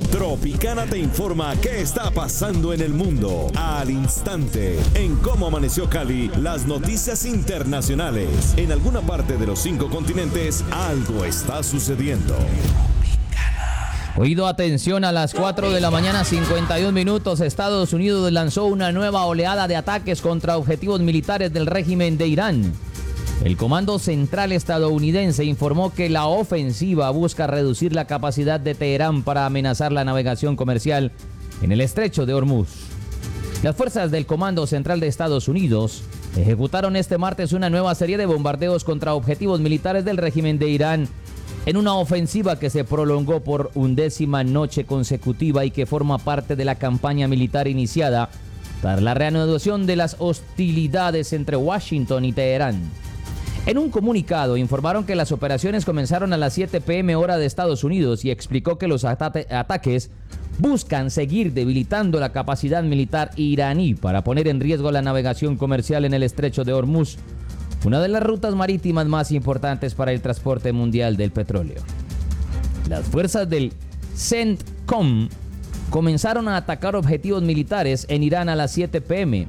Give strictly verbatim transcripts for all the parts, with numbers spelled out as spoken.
Tropicana te informa qué está pasando en el mundo al instante. En Cómo Amaneció Cali, las noticias internacionales. En alguna parte de los cinco continentes, algo está sucediendo. Oído, atención, a las cuatro de la mañana, cincuenta y un minutos, Estados Unidos lanzó una nueva oleada de ataques contra objetivos militares del régimen de Irán. El Comando Central estadounidense informó que la ofensiva busca reducir la capacidad de Teherán para amenazar la navegación comercial en el estrecho de Hormuz. Las fuerzas del Comando Central de Estados Unidos ejecutaron este martes una nueva serie de bombardeos contra objetivos militares del régimen de Irán en una ofensiva que se prolongó por undécima noche consecutiva y que forma parte de la campaña militar iniciada tras la reanudación de las hostilidades entre Washington y Teherán. En un comunicado informaron que las operaciones comenzaron a las siete pe eme hora de Estados Unidos y explicó que los ata- ataques buscan seguir debilitando la capacidad militar iraní para poner en riesgo la navegación comercial en el estrecho de Hormuz, una de las rutas marítimas más importantes para el transporte mundial del petróleo. Las fuerzas del CENTCOM comenzaron a atacar objetivos militares en Irán a las siete pe eme.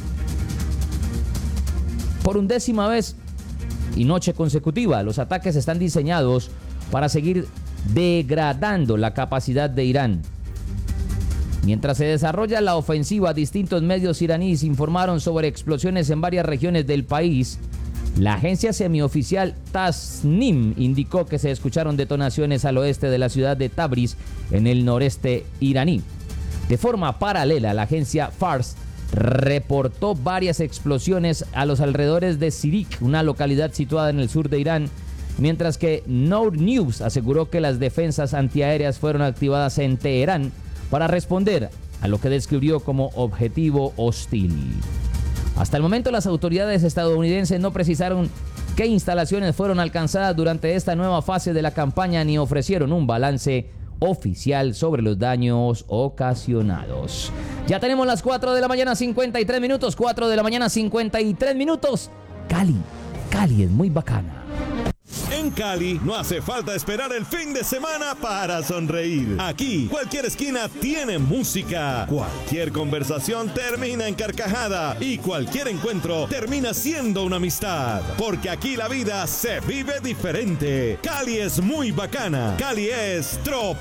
Por undécima vez y noche consecutiva, los ataques están diseñados para seguir degradando la capacidad de Irán. Mientras se desarrolla la ofensiva, distintos medios iraníes informaron sobre explosiones en varias regiones del país. La agencia semioficial Tasnim indicó que se escucharon detonaciones al oeste de la ciudad de Tabriz, en el noreste iraní. De forma paralela, la agencia Fars reportó varias explosiones a los alrededores de Sirik, una localidad situada en el sur de Irán, mientras que Nour News aseguró que las defensas antiaéreas fueron activadas en Teherán para responder a lo que describió como objetivo hostil. Hasta el momento, las autoridades estadounidenses no precisaron qué instalaciones fueron alcanzadas durante esta nueva fase de la campaña ni ofrecieron un balance oficial sobre los daños ocasionados. Ya tenemos las cuatro de la mañana, cincuenta y tres minutos. cuatro de la mañana, cincuenta y tres minutos. Cali, Cali es muy bacana. En Cali no hace falta esperar el fin de semana para sonreír. Aquí, cualquier esquina tiene música. Cualquier conversación termina en carcajada. Y cualquier encuentro termina siendo una amistad. Porque aquí la vida se vive diferente. Cali es muy bacana. Cali es Trop.